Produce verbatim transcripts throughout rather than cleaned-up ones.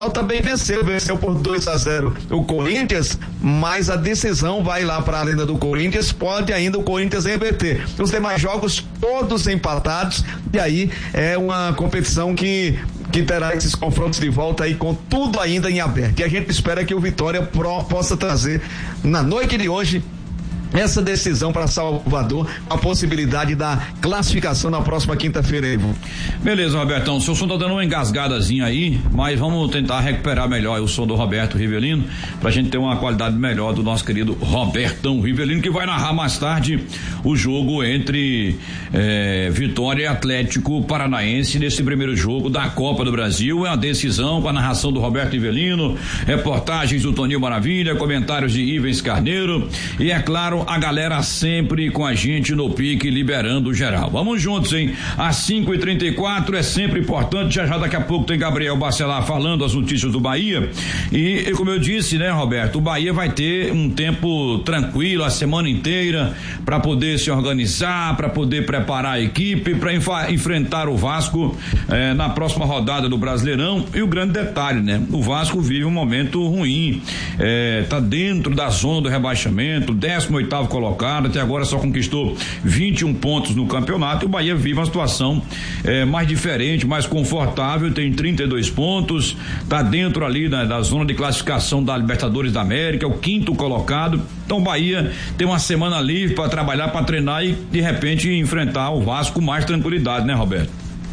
também venceu, venceu por dois a zero o Corinthians, mas a decisão vai lá para a arena do Corinthians, pode ainda o Corinthians reverter. Os demais jogos todos empatados, e aí é uma competição que que terá esses confrontos de volta aí com tudo ainda em aberto. E a gente espera que o Vitória Pro possa trazer na noite de hoje essa decisão para Salvador, a possibilidade da classificação na próxima quinta-feira, Ivo. Beleza, Robertão, o seu som tá dando uma engasgadazinha aí, mas vamos tentar recuperar melhor o som do Roberto Rivelino, pra gente ter uma qualidade melhor do nosso querido Robertão Rivelino, que vai narrar mais tarde o jogo entre eh, Vitória e Atlético Paranaense nesse primeiro jogo da Copa do Brasil. É a decisão com a narração do Roberto Rivelino, reportagens do Toninho Maravilha, comentários de Ivens Carneiro e, é claro, a galera sempre com a gente no pique, liberando geral. Vamos juntos, hein? Às cinco e trinta e quatro é sempre importante. Já já daqui a pouco tem Gabriel Bacelar falando as notícias do Bahia. E, e como eu disse, né, Roberto? O Bahia vai ter um tempo tranquilo a semana inteira para poder se organizar, para poder preparar a equipe, para enfa- enfrentar o Vasco eh, na próxima rodada do Brasileirão. E o grande detalhe, né? O Vasco vive um momento ruim. Eh, tá dentro da zona do rebaixamento, décimo oitavo colocado, até agora só conquistou vinte e um pontos no campeonato. E o Bahia vive uma situação eh, mais diferente, mais confortável, tem trinta e dois pontos, tá dentro ali né, da zona de classificação da Libertadores da América, o quinto colocado. Então o Bahia tem uma semana livre para trabalhar, para treinar e de repente enfrentar o Vasco com mais tranquilidade, né, Roberto?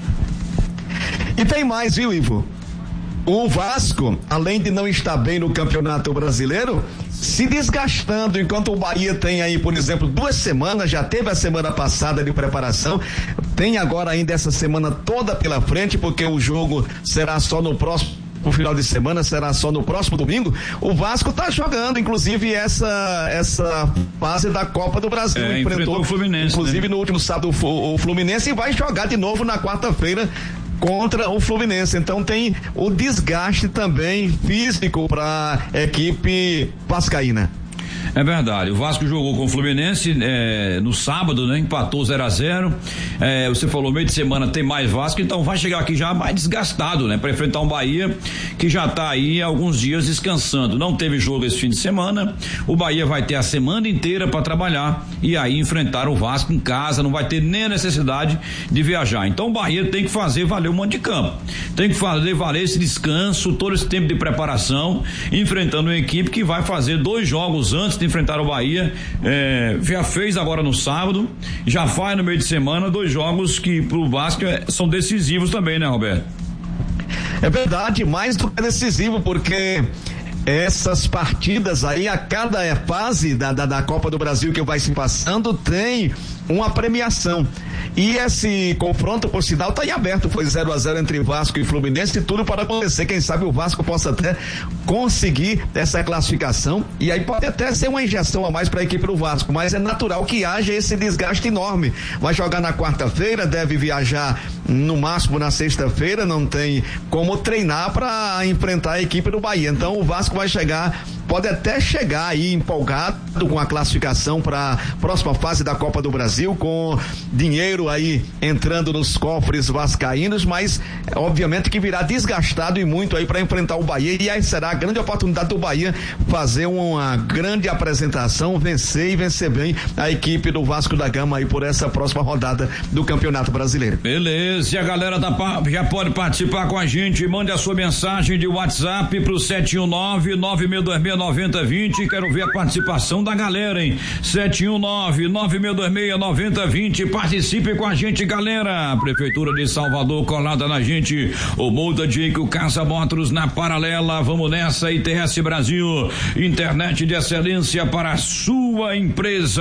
E tem mais, viu, Ivo? O Vasco, além de não estar bem no Campeonato Brasileiro, se desgastando, enquanto o Bahia tem aí, por exemplo, duas semanas, já teve a semana passada de preparação, tem agora ainda essa semana toda pela frente, porque o jogo será só no próximo o final de semana, será só no próximo domingo. O Vasco tá jogando, inclusive, essa essa fase da Copa do Brasil. É, enfrentou, enfrentou o Fluminense, inclusive, né? No último sábado o, o Fluminense, e vai jogar de novo na quarta-feira contra o Fluminense. Então tem o desgaste também físico para a equipe vascaína. É verdade, o Vasco jogou com o Fluminense é, no sábado, né? Empatou zero a zero. É, você falou, meio de semana tem mais Vasco, então vai chegar aqui já mais desgastado, né? Para enfrentar um Bahia que já tá aí há alguns dias descansando. Não teve jogo esse fim de semana. O Bahia vai ter a semana inteira para trabalhar e aí enfrentar o Vasco em casa, não vai ter nem a necessidade de viajar. Então o Bahia tem que fazer valer o monte de campo. Tem que fazer valer esse descanso, todo esse tempo de preparação, enfrentando uma equipe que vai fazer dois jogos antes de enfrentar o Bahia, é, já fez agora no sábado, já faz no meio de semana dois jogos que pro Vasco é, são decisivos também, né, Roberto? É verdade, mais do que decisivo, porque essas partidas aí, a cada fase da, da, da Copa do Brasil que vai se passando, tem uma premiação. E esse confronto, por sinal, está em aberto. Foi zero a zero entre Vasco e Fluminense, e tudo para acontecer. Quem sabe o Vasco possa até conseguir essa classificação, e aí pode até ser uma injeção a mais para a equipe do Vasco, mas é natural que haja esse desgaste enorme. Vai jogar na quarta-feira, deve viajar no máximo na sexta-feira, não tem como treinar para enfrentar a equipe do Bahia. Então o Vasco vai chegar, pode até chegar aí empolgado com a classificação para a próxima fase da Copa do Brasil, com dinheiro aí entrando nos cofres vascaínos, mas obviamente que virá desgastado e muito aí para enfrentar o Bahia, e aí será a grande oportunidade do Bahia fazer uma grande apresentação, vencer e vencer bem a equipe do Vasco da Gama aí por essa próxima rodada do Campeonato Brasileiro. Beleza, e a galera da, já pode participar com a gente, mande a sua mensagem de WhatsApp pro sete um nove, nove seis dois seis, nove zero dois zero. Quero ver a participação da galera, hein? sete um nove, nove seis dois seis, nove zero dois zero. Participe com a gente, galera. Prefeitura de Salvador colada na gente. O Multa de o Casa Motors na paralela. Vamos nessa. I T S Brasil, internet de excelência para a sua empresa.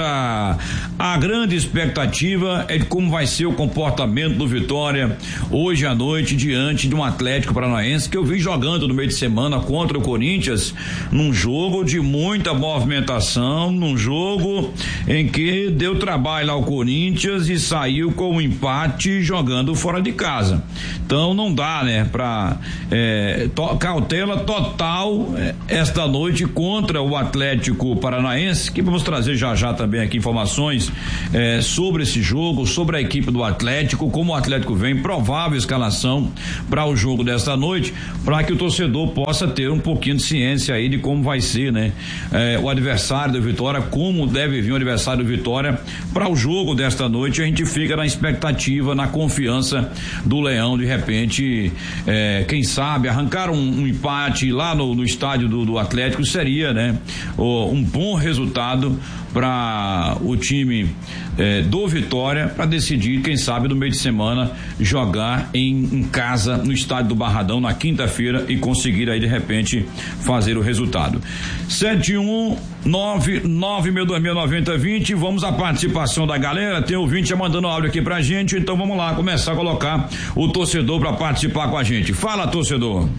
A grande expectativa é de como vai ser o comportamento do Vitória hoje à noite diante de um Atlético Paranaense que eu vi jogando no meio de semana contra o Corinthians, num jogo jogo de muita movimentação, num jogo em que deu trabalho ao Corinthians e saiu com um empate jogando fora de casa. Então não dá, né, pra é, to, cautela total é, esta noite contra o Atlético Paranaense, que vamos trazer já já também aqui informações é, sobre esse jogo, sobre a equipe do Atlético, como o Atlético vem, provável escalação para o jogo desta noite, para que o torcedor possa ter um pouquinho de ciência aí de como vai ser, né, é, o adversário do Vitória, como deve vir o adversário do Vitória para o jogo desta noite. A gente fica na expectativa, na confiança do Leão, de repente, é, quem sabe arrancar um, um empate lá no, no estádio do, do Atlético seria, né, o, um bom resultado para o time eh, do Vitória, para decidir, quem sabe, no meio de semana jogar em, em casa no estádio do Barradão na quinta-feira e conseguir aí de repente fazer o resultado. sete um nove nove seis dois nove zero dois zero. Vamos à participação da galera. Tem ouvinte já mandando áudio aqui pra gente, então vamos lá começar a colocar o torcedor para participar com a gente. Fala, torcedor.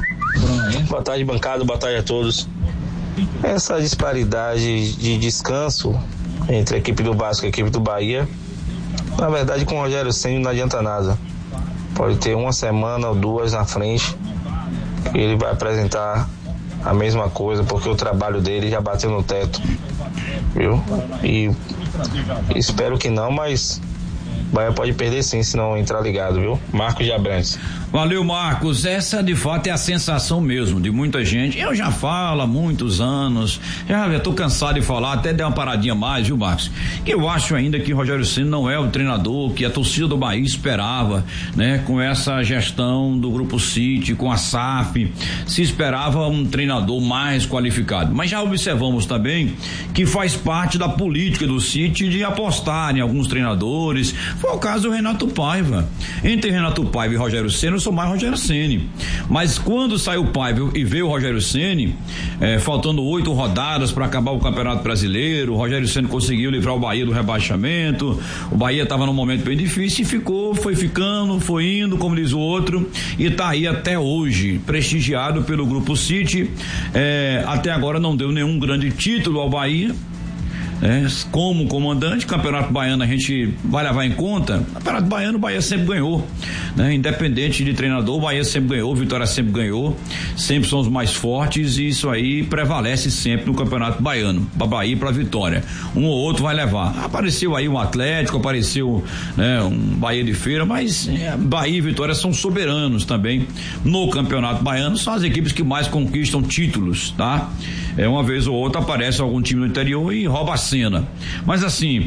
Boa tarde, bancada, boa tarde a todos. Essa disparidade de descanso entre a equipe do Vasco e a equipe do Bahia, na verdade, com o Rogério Ceni não adianta nada. Pode ter uma semana ou duas na frente que ele vai apresentar a mesma coisa, porque o trabalho dele já bateu no teto, viu? E espero que não, mas o Bahia pode perder sim se não entrar ligado, viu? Marcos de Abrantes. Valeu, Marcos. Essa de fato é a sensação mesmo de muita gente. Eu já falo há muitos anos, já estou cansado de falar, até dei uma paradinha mais, viu, Marcos? Eu acho ainda que Rogério Ceni não é o treinador que a torcida do Bahia esperava, né? Com essa gestão do Grupo City, com a S A F, se esperava um treinador mais qualificado. Mas já observamos também que faz parte da política do City de apostar em alguns treinadores. Foi o caso do Renato Paiva. Entre Renato Paiva e Rogério Ceni, sou mais Rogério Ceni, mas quando saiu o Paiva e veio o Rogério Ceni, eh, faltando oito rodadas para acabar o Campeonato Brasileiro, o Rogério Ceni conseguiu livrar o Bahia do rebaixamento. O Bahia estava num momento bem difícil e ficou, foi ficando, foi indo, como diz o outro, e está aí até hoje, prestigiado pelo Grupo City. Eh, até agora não deu nenhum grande título ao Bahia. É, como comandante, Campeonato Baiano a gente vai levar em conta. Campeonato Baiano, o Bahia sempre ganhou, né? Independente de treinador, o Bahia sempre ganhou, o Vitória sempre ganhou, sempre são os mais fortes e isso aí prevalece sempre no Campeonato Baiano, pra Bahia e pra Vitória. Um ou outro vai levar. Apareceu aí um Atlético, apareceu, né, um Bahia de Feira, mas é, Bahia e Vitória são soberanos também no Campeonato Baiano, são as equipes que mais conquistam títulos, tá? É, uma vez ou outra aparece algum time no interior e rouba a cena. Mas assim,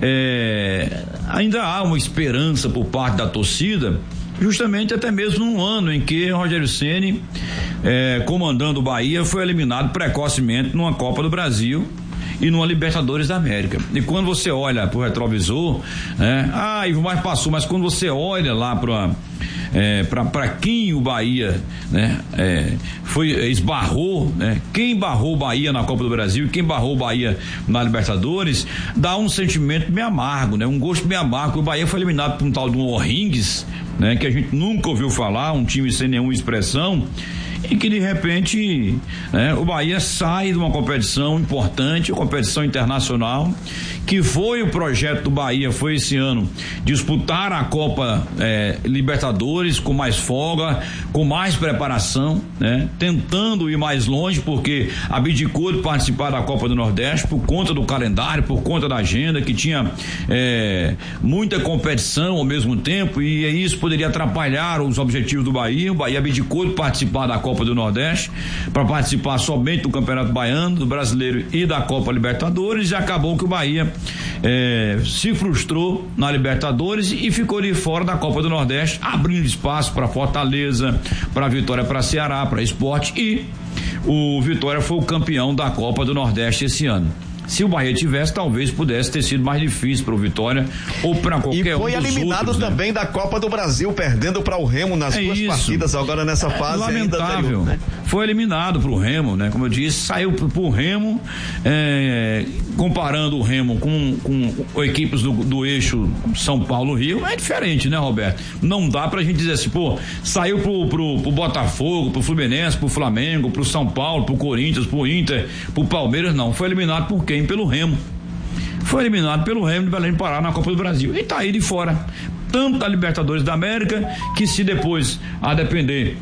é, ainda há uma esperança por parte da torcida, justamente até mesmo num ano em que Rogério Ceni, é, comandando o Bahia, foi eliminado precocemente numa Copa do Brasil e numa Libertadores da América. E quando você olha pro retrovisor, né, ah, Ivo mais passou, mas quando você olha lá para É, para quem o Bahia, né, é, foi, esbarrou, né, quem barrou o Bahia na Copa do Brasil e quem barrou o Bahia na Libertadores, dá um sentimento meio amargo, né, um gosto meio amargo. O Bahia foi eliminado por um tal de um O'Rings, né, que a gente nunca ouviu falar, um time sem nenhuma expressão, e que de repente, né, o Bahia sai de uma competição importante, uma competição internacional, que foi o projeto do Bahia, foi esse ano, disputar a Copa eh, Libertadores com mais folga, com mais preparação, né, tentando ir mais longe, porque abdicou de participar da Copa do Nordeste por conta do calendário, por conta da agenda, que tinha eh, muita competição ao mesmo tempo, e isso poderia atrapalhar os objetivos do Bahia. O Bahia abdicou de participar da Copa do Nordeste para participar somente do Campeonato Baiano, do Brasileiro e da Copa Libertadores, e acabou que o Bahia eh, se frustrou na Libertadores e ficou de fora da Copa do Nordeste, abrindo espaço para Fortaleza, para Vitória, para Ceará, para Sport, e o Vitória foi o campeão da Copa do Nordeste esse ano. Se o Bahia tivesse, talvez pudesse ter sido mais difícil para o Vitória ou para qualquer um. E foi um eliminado outros, também, né, da Copa do Brasil, perdendo para o Remo nas é duas isso. partidas agora nessa fase. Lamentável. Ainda anterior, né? foi eliminado pro Remo, né? Como eu disse, saiu pro, pro Remo, é, comparando o Remo com, com equipes do, do eixo São Paulo-Rio, é diferente, né, Roberto? Não dá pra gente dizer assim, pô, saiu pro, pro, pro Botafogo, pro Fluminense, pro Flamengo, pro São Paulo, pro Corinthians, pro Inter, pro Palmeiras, não. Foi eliminado por quem? Pelo Remo. Foi eliminado pelo Remo de Belém do Pará na Copa do Brasil. E tá aí de fora. Tanto da Libertadores da América, que se depois, a depender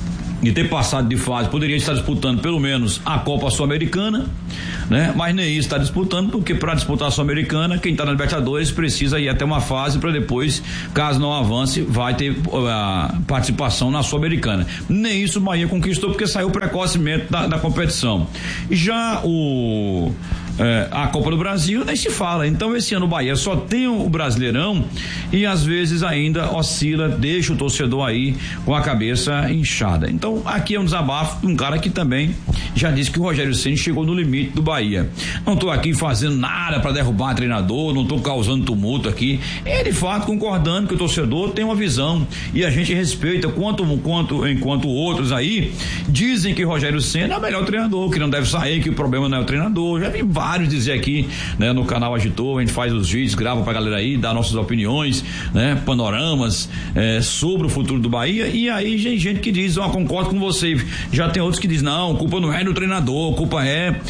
de ter passado de fase, poderia estar disputando pelo menos a Copa Sul-Americana, né? Mas nem isso está disputando, porque para disputar a Sul-Americana, quem está na Libertadores precisa ir até uma fase para depois, caso não avance, vai ter a uh, participação na Sul-Americana. Nem isso o Bahia conquistou, porque saiu precocemente da, da competição. Já o É, a Copa do Brasil nem se fala. Então esse ano o Bahia só tem o Brasileirão e às vezes ainda oscila, deixa o torcedor aí com a cabeça inchada. Então aqui é um desabafo de um cara que também já disse que o Rogério Ceni chegou no limite do Bahia. Não estou aqui fazendo nada para derrubar treinador, não estou causando tumulto aqui. É de fato concordando que o torcedor tem uma visão e a gente respeita quanto, quanto enquanto outros aí dizem que o Rogério Ceni é o melhor treinador, que não deve sair, que o problema não é o treinador. Já vi vários dizer aqui, né, no canal Agitor, a gente faz os vídeos, grava pra galera aí, dá nossas opiniões, né, panoramas é, sobre o futuro do Bahia, e aí tem gente que diz, ó, oh, concordo com você, já tem outros que dizem, não, culpa não é do treinador, culpa é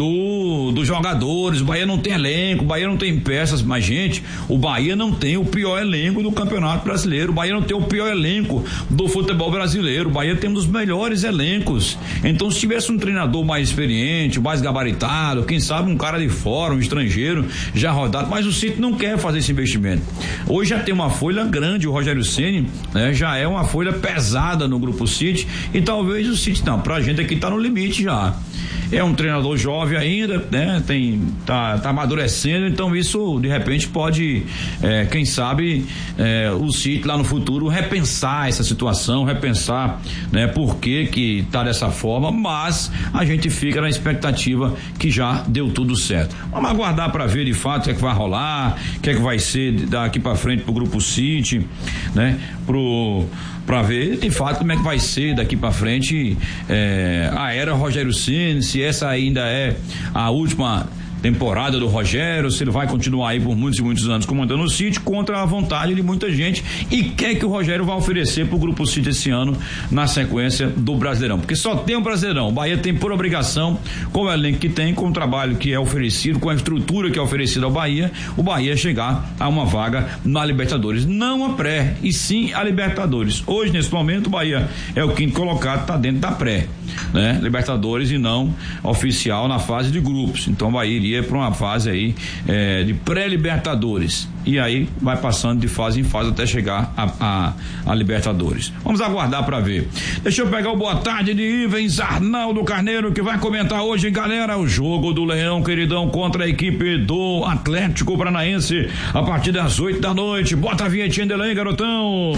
do dos jogadores, o Bahia não tem elenco, o Bahia não tem peças, mas gente, o Bahia não tem o pior elenco do Campeonato Brasileiro, o Bahia não tem o pior elenco do futebol brasileiro, o Bahia tem um dos melhores elencos. Então se tivesse um treinador mais experiente, mais gabaritado, quem sabe um cara de fora, um estrangeiro, já rodado, mas o City não quer fazer esse investimento. Hoje já tem uma folha grande, o Rogério Ceni, né, já é uma folha pesada no Grupo City, e talvez o City, não, pra gente aqui tá no limite já. É um treinador jovem ainda, né? Tem, tá, tá amadurecendo, então isso de repente pode, é, quem sabe, é, o City lá no futuro repensar essa situação, repensar, né? Por que que tá dessa forma, mas a gente fica na expectativa que já deu tudo certo. Vamos aguardar para ver de fato o que é que vai rolar, o que é que vai ser daqui para frente pro Grupo City, né? Pro para ver de fato como é que vai ser daqui para frente é, a era Rogério Ceni, se essa ainda é a última temporada do Rogério, se ele vai continuar aí por muitos e muitos anos comandando o City contra a vontade de muita gente, e quer que o Rogério vai oferecer pro Grupo City esse ano na sequência do Brasileirão, porque só tem o Brasileirão, o Bahia tem por obrigação, com o elenco que tem, com o trabalho que é oferecido, com a estrutura que é oferecida ao Bahia, o Bahia chegar a uma vaga na Libertadores, não a pré, e sim a Libertadores. Hoje, nesse momento, o Bahia é o quinto colocado, tá dentro da pré, né? Libertadores e não oficial na fase de grupos, então o Bahia iria para uma fase aí é, de pré-Libertadores, e aí vai passando de fase em fase até chegar a, a, a Libertadores. Vamos aguardar para ver. Deixa eu pegar o boa tarde de Ivens Arnaldo Carneiro, que vai comentar hoje, galera, o jogo do Leão, queridão, contra a equipe do Atlético Paranaense, a partir das oito da noite. Bota a vinhetinha dele aí, garotão.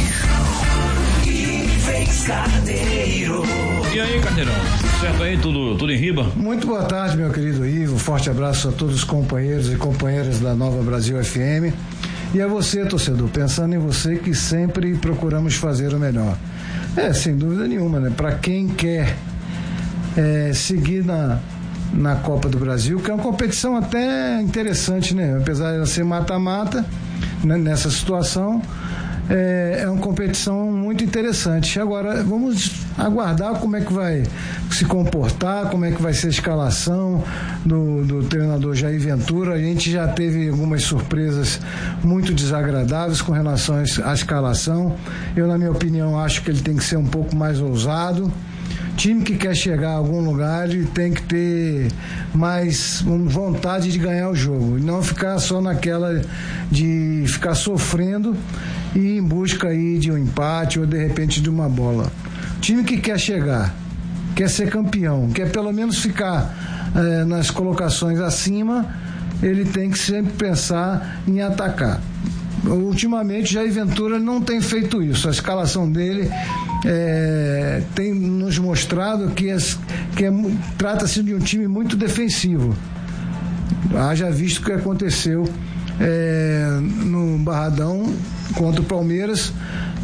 Ivens Carneiro. E aí, Carneirão? Certo aí? Tudo, tudo em riba? Muito boa tarde, meu querido Ivo. Forte abraço a todos os companheiros e companheiras da Nova Brasil F M. E a você, torcedor, pensando em você, que sempre procuramos fazer o melhor. É, sem dúvida nenhuma, né? Para quem quer é, seguir na, na Copa do Brasil, que é uma competição até interessante, né? Apesar de ela ser mata-mata, né? Nessa situação, É, é uma competição muito interessante. Agora vamos aguardar como é que vai se comportar, como é que vai ser a escalação do, do treinador Jair Ventura. A gente já teve algumas surpresas muito desagradáveis com relação à escalação. Eu, na minha opinião, acho que ele tem que ser um pouco mais ousado. Time que quer chegar a algum lugar, ele tem que ter mais vontade de ganhar o jogo, e não ficar só naquela de ficar sofrendo e ir em busca aí de um empate ou de repente de uma bola. Time que quer chegar, quer ser campeão, quer pelo menos ficar eh, nas colocações acima, ele tem que sempre pensar em atacar. Ultimamente, Jair Ventura não tem feito isso. A escalação dele é, tem nos mostrado que, as, que é, trata-se de um time muito defensivo. Haja visto o que aconteceu é, no Barradão contra o Palmeiras,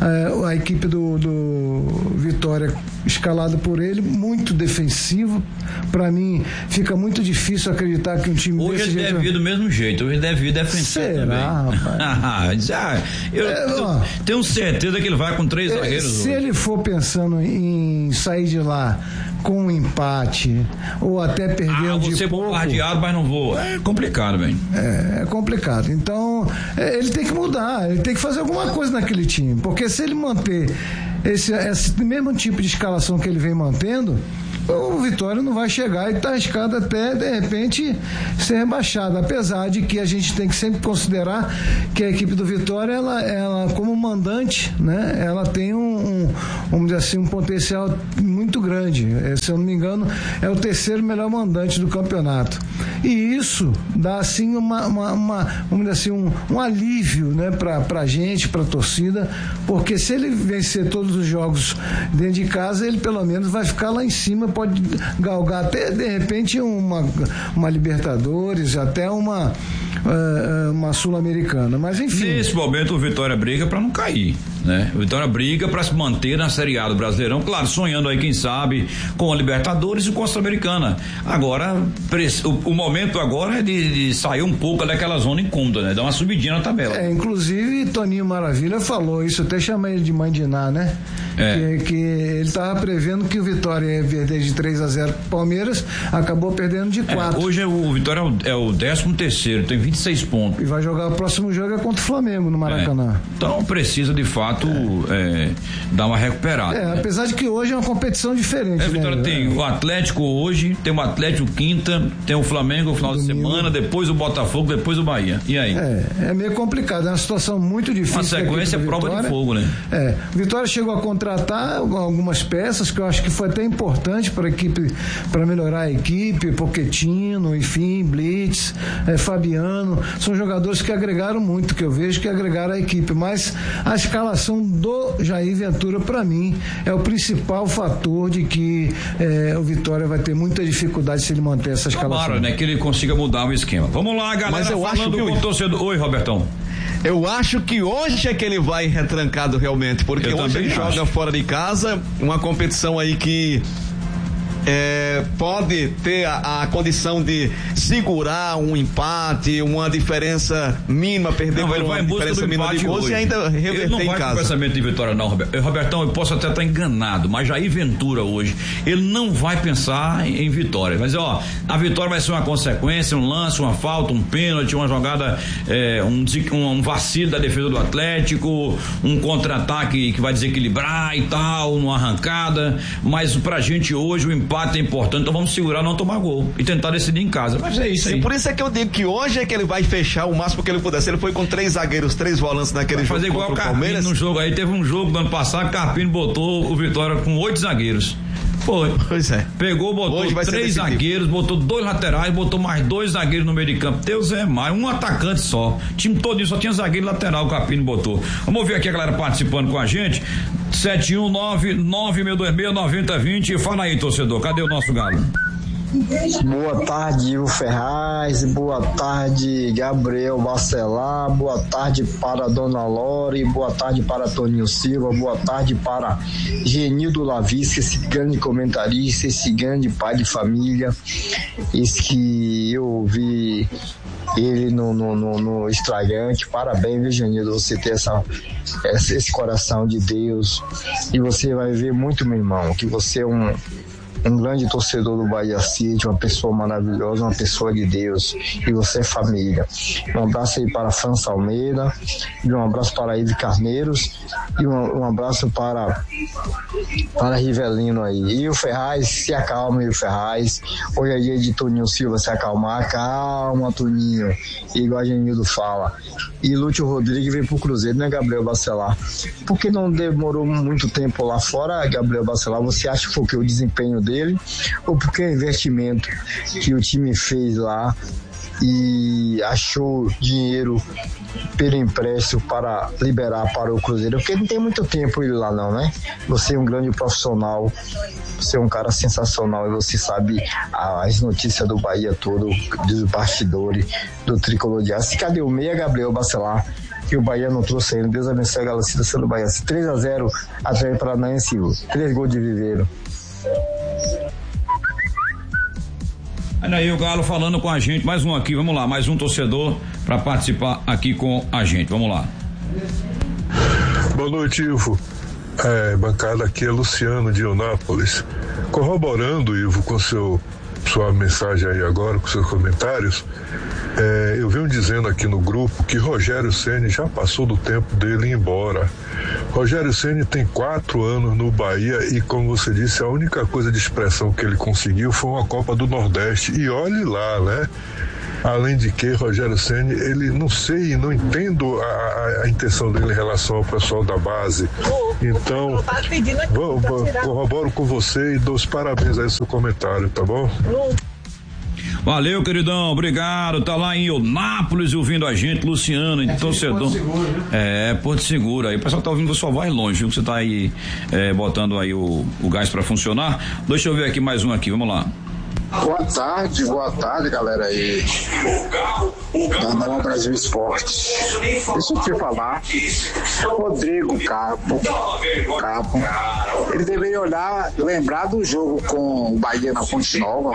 é, a equipe do, do Vitória, escalada por ele, muito defensivo. Para mim, fica muito difícil acreditar que um time hoje desse ele jeito... deve ir do mesmo jeito, hoje ele deve ir defensivo Será, também. rapaz? ah, eu, é, eu tenho certeza que ele vai com três zagueiros. Se hoje. ele for pensando em sair de lá com um empate ou até perdendo ah, de você pouco... bombardeado, mas não vou. É complicado, velho. É, é complicado. Então, é, ele tem que mudar, ele tem que fazer alguma coisa naquele time, porque se ele manter esse, esse mesmo tipo de escalação que ele vem mantendo, o Vitória não vai chegar e está arriscado até, de repente, ser rebaixado. Apesar de que a gente tem que sempre considerar que a equipe do Vitória, ela, ela como mandante, né, ela tem um, um, vamos dizer assim, um potencial muito grande. Se eu não me engano, é o terceiro melhor mandante do campeonato. E isso dá, assim, uma, uma, uma vamos dizer assim, um, um alívio, né, para a gente, para a torcida, porque se ele vencer todos os jogos dentro de casa, ele pelo menos vai ficar lá em cima, pode galgar até de repente uma, uma Libertadores, até uma uh, uma Sul-Americana, mas enfim. Nesse momento o Vitória briga para não cair, né? O Vitória briga para se manter na Série A do Brasileirão, claro, sonhando aí, quem sabe, com a Libertadores e com a Sul-Americana. Agora, o, o momento agora é de, de sair um pouco daquela zona incômoda, né? Dar uma subidinha na tabela. É, inclusive Toninho Maravilha falou isso, até chamei ele de Mandiná, né? É. Que, que ele estava prevendo que o Vitória ia perder de três a zero pro Palmeiras, acabou perdendo de quatro. É, hoje é o Vitória é o décimo terceiro, tem vinte e seis pontos. E vai jogar o próximo jogo é contra o Flamengo no Maracanã. É. Então precisa de fato é. É, dar uma recuperada. É, né? Apesar de que hoje é uma competição diferente. É, Vitória né? tem o Atlético hoje, tem o Atlético quinta, tem o Flamengo no final Domingo. de semana, depois o Botafogo, depois o Bahia. E aí? É, é meio complicado, é uma situação muito difícil. Uma sequência é prova Vitória. de fogo, né? É, Vitória chegou a contratar algumas peças que eu acho que foi até importante para a equipe, para melhorar a equipe, Pochettino, enfim, Blitz, é, Fabiano, são jogadores que agregaram muito, que eu vejo que agregaram a equipe, mas a escalação do Jair Ventura, para mim, é o principal fator de que é, o Vitória vai ter muita dificuldade se ele manter essa escalação. Claro, né, que ele consiga mudar o esquema. Vamos lá, galera, mas eu acho que com o torcedor. Oi, Robertão. Eu acho que hoje é que ele vai retrancado realmente, porque eu hoje ele acho. joga fora de casa, uma competição aí que É, pode ter a, a condição de segurar um empate, uma diferença mínima, perder não, por uma diferença mínima de gols e ainda reverter em casa. Ele não vai com pensamento de vitória não, Roberto. Robertão, eu posso até estar enganado, mas Jair Ventura hoje, ele não vai pensar em, em vitória. Mas ó, a vitória vai ser uma consequência, um lance, uma falta, um pênalti, uma jogada, é, um, um vacilo da defesa do Atlético, um contra-ataque que vai desequilibrar e tal, uma arrancada, mas pra gente hoje o empate é importante, então vamos segurar, não tomar gol e tentar decidir em casa, mas é isso aí. Sim, por isso é que eu digo que hoje é que ele vai fechar o máximo que ele puder. Se ele foi com três zagueiros, três volantes naquele jogo fazer igual o Carpini no jogo aí, teve um jogo do ano passado, o Carpini botou o Vitória com oito zagueiros. Foi. Pois é. Pegou, botou três zagueiros, botou dois laterais, botou mais dois zagueiros no meio de campo. Deus é mais, um atacante só. O time todo só tinha zagueiro lateral, o Capino botou. Vamos ver aqui a galera participando com a gente. sete um nove nove seis dois seis nove zero dois zero. Fala aí, torcedor. Cadê o nosso galo? Boa tarde, Ivo Ferraz, boa tarde, Gabriel Bacelar, boa tarde para Dona Lore, boa tarde para Toninho Silva, boa tarde para Genildo Lavisca, esse grande comentarista, esse grande pai de família, esse que eu vi ele no, no, no, no Estragante. Parabéns, viu, Genildo, você ter essa, essa, esse coração de Deus, e você vai ver muito, meu irmão, que você é um um grande torcedor do Bahia City, uma pessoa maravilhosa, uma pessoa de Deus, e você é família. Um abraço aí para França Almeida, e um abraço para Ive Carneiros, e um, um abraço para para Rivelino aí. E o Ferraz, se acalma, e o Ferraz, hoje é dia de Toninho Silva se acalmar, calma, Toninho, igual a Genildo fala. E Lúcio Rodrigues veio pro Cruzeiro, né, Gabriel Bacelar? Por que não demorou muito tempo lá fora, Gabriel Bacelar? Você acha que foi o desempenho dele, ou porque o investimento que o time fez lá e achou dinheiro pelo empréstimo para liberar para o Cruzeiro? Porque não tem muito tempo ele lá não, né? Você é um grande profissional, você é um cara sensacional, e você sabe as notícias do Bahia todo, dos bastidores, do Tricolor de Aço. Cadê o meia, Gabriel Bacelar? e o Bahia não trouxe ainda. Deus abençoe a Galacita Sendo Bahia. três a zero, Atlético Paranaense, três gols de Viveiro. Olha aí o Galo falando com a gente, mais um aqui, vamos lá, mais um torcedor para participar aqui com a gente, vamos lá. Boa noite, Ivo. É, bancada aqui é Luciano de Eunápolis. Corroborando, Ivo, com seu, sua mensagem aí agora, com seus comentários, é, eu venho dizendo aqui no grupo que Rogério Ceni já passou do tempo dele ir embora. Rogério Ceni tem quatro anos no Bahia e, como você disse, a única coisa de expressão que ele conseguiu foi uma Copa do Nordeste. E olhe lá, né? Além de que, Rogério Ceni, ele, não sei, não entendo a, a, a intenção dele em relação ao pessoal da base. Então, vou, vou, corroboro com você e dou os parabéns aí no seu comentário, tá bom? Valeu, queridão, obrigado. Tá lá em Eunápolis ouvindo a gente, Luciano, é torcedor. Porto Seguro, né? É, Porto Seguro. Aí o pessoal tá ouvindo, só vai longe, viu? Você tá aí é, botando aí o, o gás pra funcionar. Deixa eu ver aqui mais um aqui, vamos lá. Boa tarde, boa tarde, galera aí da Nova Brasil Esporte. Deixa eu te falar, Rodrigo Capo, Capo, ele deveria olhar, lembrar do jogo com o Bahia na Fonte Nova.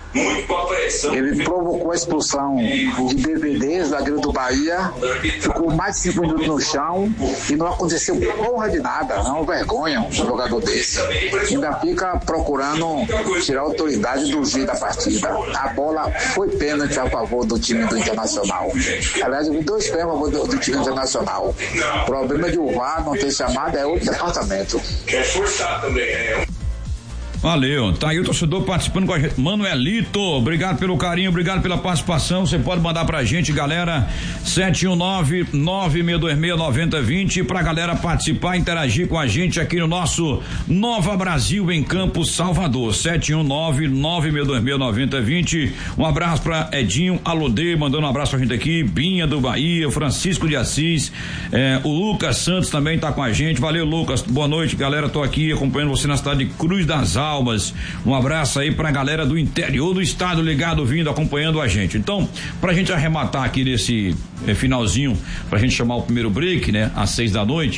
Ele provocou a expulsão de D V Ds da Grande do Bahia, ficou mais de cinco minutos no chão e não aconteceu porra de nada. É uma vergonha um jogador desse. Ainda fica procurando tirar a autoridade do juiz da partida. A bola foi pênalti a favor do time do Internacional. Aliás, eu vi dois pênaltis a favor do, do time Internacional. O problema de o V A R não ter chamado é outro departamento. Quer forçar também, né? Valeu, tá aí o torcedor participando com a gente. Manuelito, obrigado pelo carinho, obrigado pela participação. Você pode mandar pra gente, galera, sete um nove, nove seis dois seis, nove zero dois zero, pra galera participar, interagir com a gente aqui no nosso Nova Brasil em Campos, Salvador. sete um nove, nove seis dois seis, nove zero dois zero. Um abraço pra Edinho Alodê, mandando um abraço pra gente aqui, Binha do Bahia, Francisco de Assis, é, o Lucas Santos também tá com a gente. Valeu, Lucas, boa noite, galera, tô aqui acompanhando você na cidade de Cruz das Almas. Um abraço aí pra galera do interior do estado ligado, vindo, acompanhando a gente. Então, pra gente arrematar aqui nesse é, finalzinho, pra gente chamar o primeiro break, né, às seis da noite,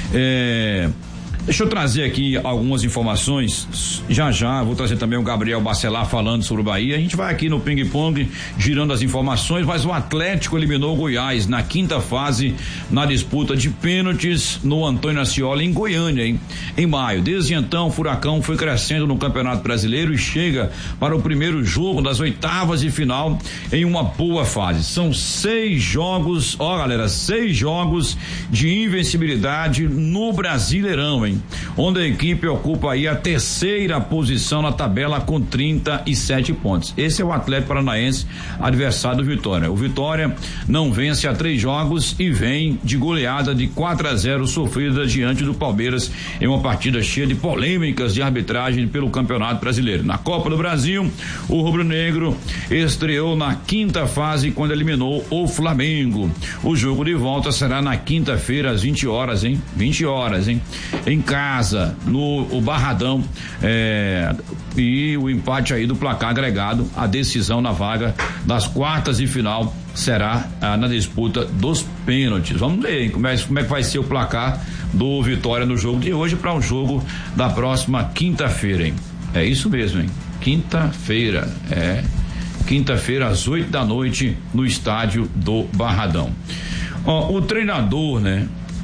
é, deixa eu trazer aqui algumas informações, já já, vou trazer também o Gabriel Bacelar falando sobre o Bahia, a gente vai aqui no ping-pong girando as informações, mas o Atlético eliminou o Goiás na quinta fase, na disputa de pênaltis no Antônio Ascioli em Goiânia, hein? Em maio. Desde então, o Furacão foi crescendo no Campeonato Brasileiro e chega para o primeiro jogo das oitavas de final em uma boa fase. São seis jogos, ó galera, seis jogos de invencibilidade no Brasileirão, hein? Onde a equipe ocupa aí a terceira posição na tabela com trinta e sete pontos. Esse é o Atlético Paranaense, adversário do Vitória. O Vitória não vence há três jogos e vem de goleada de quatro a zero sofrida diante do Palmeiras em uma partida cheia de polêmicas de arbitragem pelo Campeonato Brasileiro. Na Copa do Brasil, o rubro-negro estreou na quinta fase quando eliminou o Flamengo. O jogo de volta será na quinta-feira às vinte horas, hein? vinte horas, hein? Em casa, no o Barradão, é, e o empate aí do placar agregado, a decisão na vaga das quartas de final será ah, na disputa dos pênaltis. Vamos ver hein, como, é, como é que vai ser o placar do Vitória no jogo de hoje para o jogo da próxima quinta-feira, hein? É isso mesmo, hein? Quinta-feira, é quinta-feira às oito da noite no estádio do Barradão. Ó, o treinador, né?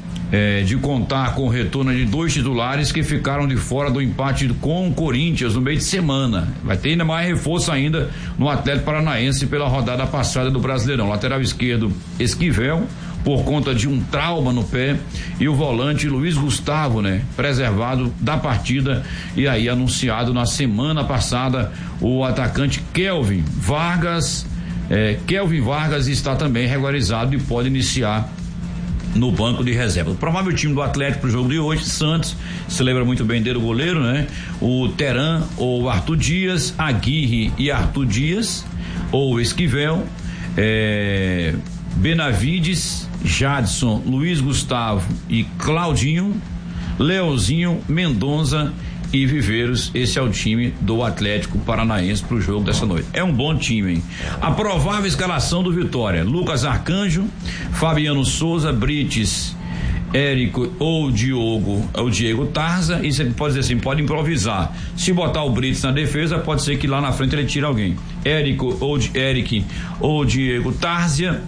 É, de contar com o retorno de dois titulares que ficaram de fora do empate com o Corinthians no meio de semana. Vai ter ainda mais reforço ainda no Atlético Paranaense pela rodada passada do Brasileirão. Lateral esquerdo, Esquivel, por conta de um trauma no pé, e o volante Luiz Gustavo, né? Preservado da partida, e aí anunciado na semana passada o atacante Kelvin Vargas, é, Kelvin Vargas está também regularizado e pode iniciar no banco de reserva. O provável time do Atlético pro jogo de hoje, Santos, se lembra muito bem dele, o goleiro, né? O Teran ou Arthur Dias, Aguirre e Arthur Dias, ou Esquivel, é, Benavides, Jadson, Luiz Gustavo e Claudinho, Leozinho, Mendonça e Viveiros. Esse é o time do Atlético Paranaense pro jogo dessa noite. É um bom time, hein? A provável escalação do Vitória: Lucas Arcanjo, Fabiano Souza, Brites, Érico ou Diogo, ou Diego Tarza. E você pode dizer assim, pode improvisar. Se botar o Brites na defesa, pode ser que lá na frente ele tire alguém. Érico ou Eric ou Diego Tarzia,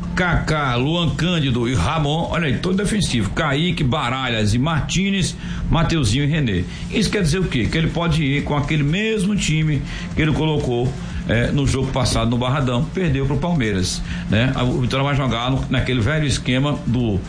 Kaká, Luan Cândido e Ramon, olha aí, todo defensivo. Kaique, Baralhas e Martínez, Mateuzinho e René. Isso quer dizer o quê? Que ele pode ir com aquele mesmo time que ele colocou é, no jogo passado no Barradão, perdeu pro Palmeiras, né? O Vitória vai jogar no, naquele velho esquema do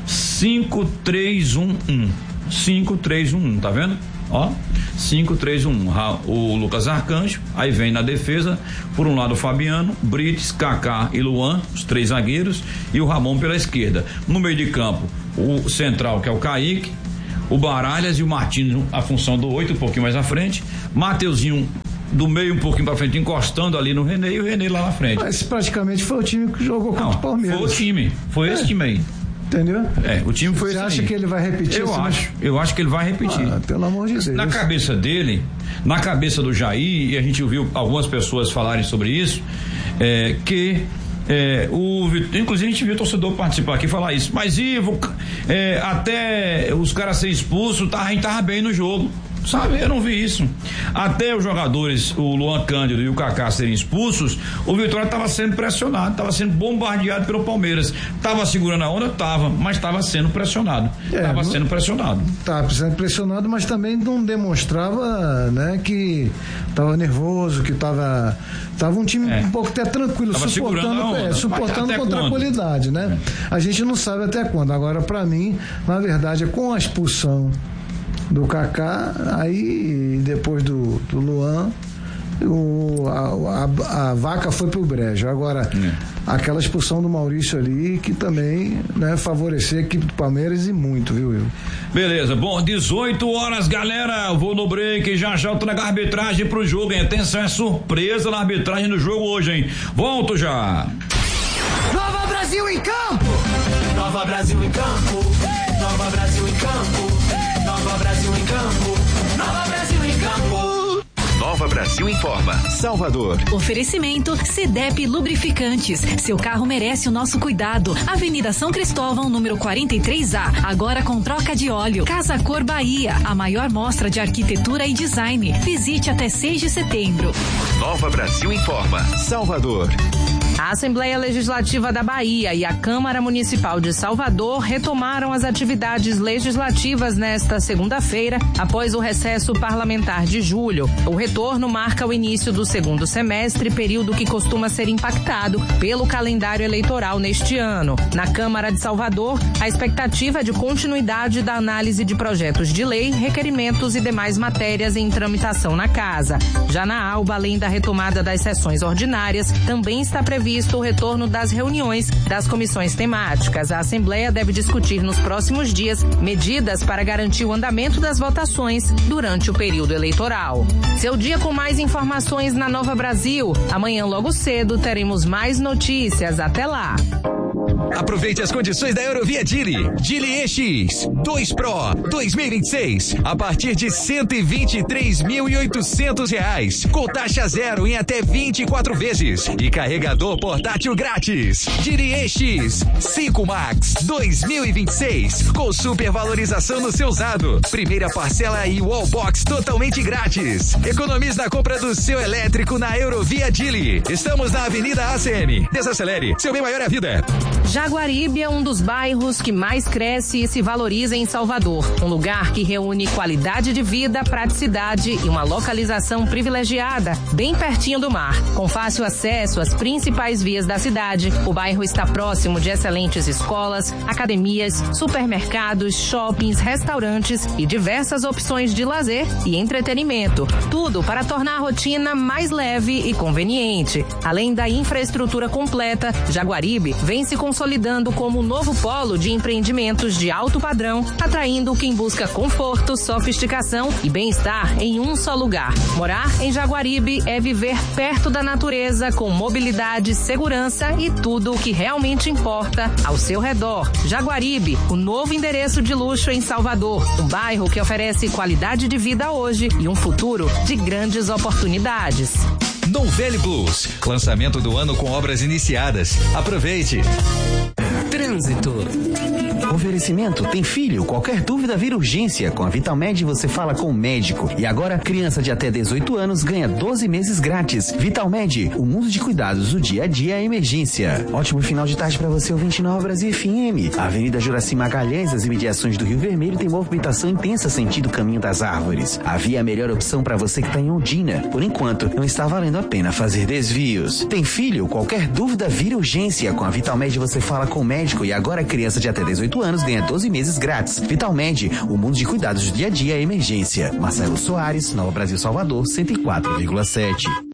cinco três um um. cinco três um um, tá vendo? Ó, cinco três um um. O Lucas Arcanjo, aí vem na defesa, por um lado o Fabiano, Brites, Kaká e Luan, os três zagueiros, e o Ramon pela esquerda. No meio de campo, o central, que é o Kaique, o Baralhas e o Martins, a função do oito, um pouquinho mais à frente. Mateuzinho do meio um pouquinho pra frente, encostando ali no René, e o René lá na frente. Mas praticamente foi o time que jogou contra o Palmeiras. Foi o time, foi é. esse time aí. Entendeu? É, o time foi Você esse acha aí. que ele vai repetir? Eu acho, eu acho que ele vai repetir. Ah, pelo amor de Deus. Na cabeça dele, na cabeça do Jair, e a gente ouviu algumas pessoas falarem sobre isso, é, que é, o, inclusive a gente viu o torcedor participar aqui e falar isso, mas Ivo, é, até os caras serem expulsos, tá, a gente tava bem no jogo. Sabe, eu não vi isso. Até os jogadores, o Luan Cândido e o Kaká serem expulsos, o Vitória estava sendo pressionado, estava sendo bombardeado pelo Palmeiras. Estava segurando a onda? Tava, mas estava sendo pressionado. Estava é, sendo pressionado. Estava sendo pressionado, mas também não demonstrava, né, que estava nervoso, que estava tava um time é. um pouco até tranquilo, tava suportando, onda, é, suportando com tranquilidade, né? É. A gente não sabe até quando. Agora, para mim, na verdade, é com a expulsão do Kaká, aí depois do, do Luan, o, a, a, a vaca foi pro brejo. Agora, é. aquela expulsão do Maurício ali, que também, né, favorecer a equipe do Palmeiras e muito, viu, Will? Beleza, bom, dezoito horas, galera, eu vou no break, já já eu tô na arbitragem pro jogo, hein? Atenção, é surpresa na arbitragem do jogo hoje, hein? Volto já! Nova Brasil em campo! Nova Brasil em campo! Nova Brasil em campo! Nova Brasil em campo, Nova Brasil em campo. Nova Brasil informa, Salvador. Oferecimento Cedep Lubrificantes. Seu carro merece o nosso cuidado. Avenida São Cristóvão, número quarenta e três A. Agora com troca de óleo. Casa Cor Bahia, a maior mostra de arquitetura e design. Visite até seis de setembro. Nova Brasil informa, Salvador. A Assembleia Legislativa da Bahia e a Câmara Municipal de Salvador retomaram as atividades legislativas nesta segunda-feira, após o recesso parlamentar de julho. O retorno marca o início do segundo semestre, período que costuma ser impactado pelo calendário eleitoral neste ano. Na Câmara de Salvador, a expectativa é de continuidade da análise de projetos de lei, requerimentos e demais matérias em tramitação na casa. Já na Alba, além da retomada das sessões ordinárias, também está previsto Visto o retorno das reuniões das comissões temáticas. A Assembleia deve discutir nos próximos dias medidas para garantir o andamento das votações durante o período eleitoral. Seu dia com mais informações na Nova Brasil. Amanhã logo cedo teremos mais notícias. Até lá. Aproveite as condições da Eurovia Dili. Dili E X dois Pro dois mil e vinte e seis a partir de cento e vinte e três mil e oitocentos reais, com taxa zero em até vinte e quatro vezes e carregador portátil grátis. Dili E X cinco Max dois mil e vinte e seis com supervalorização no seu usado. Primeira parcela e wallbox totalmente grátis. Economize na compra do seu elétrico na Eurovia Dili. Estamos na Avenida A C M. Desacelere, seu bem maior é a vida. Jaguaribe é um dos bairros que mais cresce e se valoriza em Salvador. Um lugar que reúne qualidade de vida, praticidade e uma localização privilegiada, bem pertinho do mar. Com fácil acesso às principais vias da cidade, o bairro está próximo de excelentes escolas, academias, supermercados, shoppings, restaurantes e diversas opções de lazer e entretenimento. Tudo para tornar a rotina mais leve e conveniente. Além da infraestrutura completa, Jaguaribe vem se consolidando consolidando como um novo polo de empreendimentos de alto padrão, atraindo quem busca conforto, sofisticação e bem-estar em um só lugar. Morar em Jaguaribe é viver perto da natureza, com mobilidade, segurança e tudo o que realmente importa ao seu redor. Jaguaribe, o novo endereço de luxo em Salvador, um bairro que oferece qualidade de vida hoje e um futuro de grandes oportunidades. Nouvelle Plus, lançamento do ano com obras iniciadas. Aproveite. Trânsito. Oferecimento, tem filho? Qualquer dúvida vira urgência. Com a Vitalmed você fala com o médico. E agora, criança de até dezoito anos ganha doze meses grátis. Vitalmed, o mundo de cuidados do dia a dia é emergência. Ótimo final de tarde para você, ouvinte Nova Brasil F M. A Avenida Juraci Magalhães, as imediações do Rio Vermelho, tem movimentação intensa sentido Caminho das Árvores. Havia a melhor opção para você que está em Ondina. Por enquanto, não está valendo a pena fazer desvios. Tem filho? Qualquer dúvida vira urgência. Com a Vitalmed você fala com o médico. E agora, criança de até dezoito anos ganha doze meses grátis. Vitalmed, o mundo de cuidados do dia a dia é emergência. Marcelo Soares, Nova Brasil Salvador, cento e quatro vírgula sete.